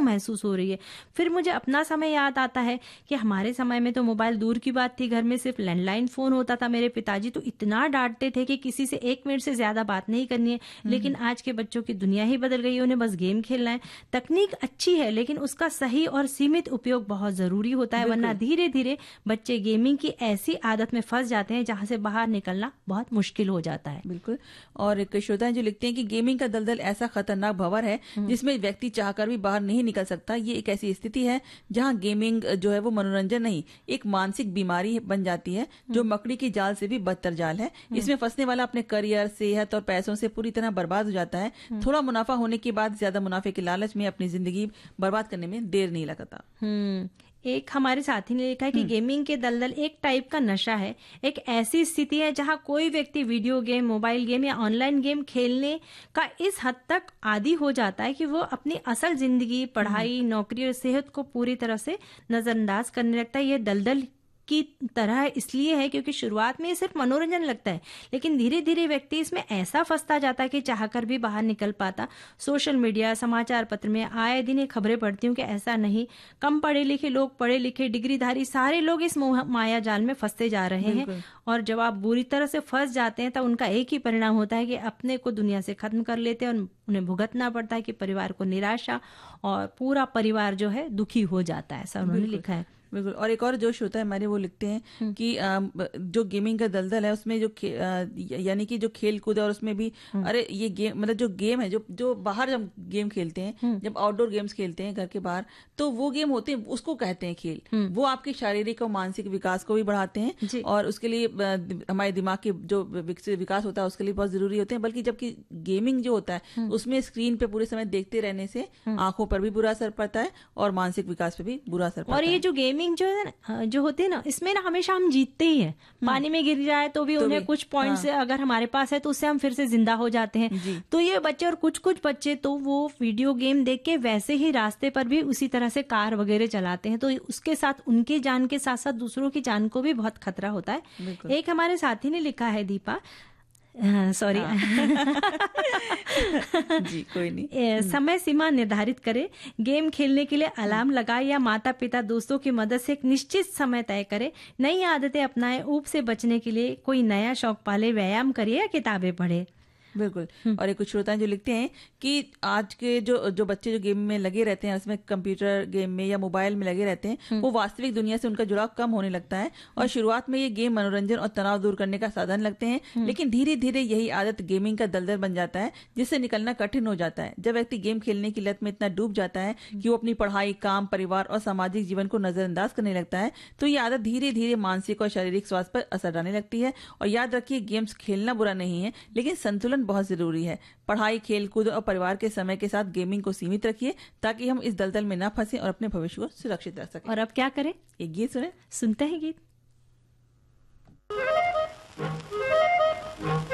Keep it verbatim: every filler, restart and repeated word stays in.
महसूस हो रही है। फिर मुझे अपना समय याद आता है कि हमारे समय में तो मोबाइल दूर की बात थी, घर में सिर्फ लैंडलाइन फोन होता था। मेरे पिताजी तो इतना डांटते थे कि किसी से एक मिनट से ज्यादा बात नहीं करनी है। लेकिन आज के बच्चों की दुनिया ही बदल गई है, उन्हें बस गेम खेलना है। तकनीक अच्छी है लेकिन उसका सही और सीमित उपयोग बहुत जरूरी होता है, वरना धीरे धीरे बच्चे गेमिंग की ऐसी आदत में फंस जाते हैं जहां से बाहर निकलना बहुत मुश्किल हो जाता है। बिल्कुल। और एक श्रोता जो लिखते हैं कि गेमिंग का दलदल ऐसा खतरनाक भंवर है जिसमें व्यक्ति चाहकर भी बाहर नहीं निकल सकता। ये एक ऐसी स्थिति है जहां गेमिंग जो है वो मनोरंजन नहीं, एक मानसिक बीमारी बन जाती है जो मकड़ी की जाल से भी बदतर जाल है। इसमें फंसने वाला अपने करियर, सेहत और पैसों से पूरी तरह बर्बाद हो जाता है। थोड़ा मुनाफा होने के बाद ज्यादा मुनाफे के लालच में अपनी जिंदगी बर्बाद करने में देर नहीं लगता। हम्म एक हमारे साथी ने लिखा है कि गेमिंग के दलदल एक टाइप का नशा है, एक ऐसी स्थिति है जहां कोई व्यक्ति वीडियो गेम, मोबाइल गेम या ऑनलाइन गेम खेलने का इस हद तक आदी हो जाता है कि वो अपनी असल जिंदगी, पढ़ाई, नौकरी और सेहत को पूरी तरह से नजरअंदाज करने लगता है। ये दलदल की तरह इसलिए है क्योंकि शुरुआत में ये सिर्फ मनोरंजन लगता है, लेकिन धीरे धीरे व्यक्ति इसमें ऐसा फंसता जाता है कि चाहकर भी बाहर निकल पाता। सोशल मीडिया, समाचार पत्र में आए दिन ये खबरें पढ़ती हूँ कि ऐसा नहीं, कम पढ़े लिखे लोग, पढ़े लिखे, डिग्रीधारी सारे लोग इस माया जाल में फंसते जा रहे हैं। और जब आप बुरी तरह से फंस जाते हैं तो उनका एक ही परिणाम होता है कि अपने को दुनिया से खत्म कर लेते हैं और उन्हें भुगतना पड़ता है कि परिवार को निराशा, और पूरा परिवार जो है दुखी हो जाता है। ऐसा उन्होंने लिखा है। बिल्कुल। और एक और जोश होता है हमारे, वो लिखते हैं कि आ, जो गेमिंग का दलदल है उसमें जो यानी कि जो खेल कूद है और उसमें भी अरे ये गेम मतलब जो गेम है जो जो बाहर जब गेम खेलते हैं, जब आउटडोर गेम्स खेलते हैं घर के बाहर, तो वो गेम होते हैं, उसको कहते हैं खेल। वो आपके शारीरिक और मानसिक विकास को भी बढ़ाते हैं और उसके लिए हमारे दिमाग के जो विकास होता है उसके लिए बहुत जरूरी होते हैं। बल्कि जबकि गेमिंग जो होता है उसमें स्क्रीन पे पूरे समय देखते रहने से आंखों पर भी बुरा असर पड़ता है और मानसिक विकास पे भी बुरा असर पड़ता है। और ये जो गेमिंग जो है जो होती है ना, इसमें ना हमेशा हम जीतते ही हैं। पानी में गिर जाए तो भी तो उन्हें भी, कुछ पॉइंट से अगर हमारे पास है तो उससे हम फिर से जिंदा हो जाते हैं। तो ये बच्चे और कुछ कुछ बच्चे तो वो वीडियो गेम देख के वैसे ही रास्ते पर भी उसी तरह से कार वगैरह चलाते हैं, तो उसके साथ उनकी जान के साथ साथ दूसरों की जान को भी बहुत खतरा होता है। एक हमारे साथी ने लिखा है, दीपा, सॉरी जी कोई नहीं, समय सीमा निर्धारित करे, गेम खेलने के लिए अलार्म लगाए या माता पिता दोस्तों की मदद से एक निश्चित समय तय करे, नई आदतें अपनाए, ऊब से बचने के लिए कोई नया शौक पाले, व्यायाम करे या किताबें पढ़े। बिल्कुल। और एक कुछ श्रोता जो लिखते हैं कि आज के जो जो बच्चे जो गेम में लगे रहते हैं, उसमें कंप्यूटर गेम में या मोबाइल में लगे रहते हैं, वो वास्तविक दुनिया से उनका जुड़ाव कम होने लगता है। और शुरुआत में ये गेम मनोरंजन और तनाव दूर करने का साधन लगते हैं, लेकिन धीरे धीरे यही आदत गेमिंग का दलदल बन जाता है जिससे निकलना कठिन हो जाता है। जब व्यक्ति गेम खेलने की लत में इतना डूब जाता है कि वो अपनी पढ़ाई, काम, परिवार और सामाजिक जीवन को नजरअंदाज करने लगता है, तो ये आदत धीरे धीरे मानसिक और शारीरिक स्वास्थ्य पर असर डालने लगती है। और याद रखिए, गेम्स खेलना बुरा नहीं है, लेकिन संतुलन बहुत जरूरी है। पढ़ाई, खेल कूद और परिवार के समय के साथ गेमिंग को सीमित रखिए ताकि हम इस दलदल में ना फंसे और अपने भविष्य को सुरक्षित रख सकें। और अब क्या करें? एक गीत सुने, सुनते हैं गीत।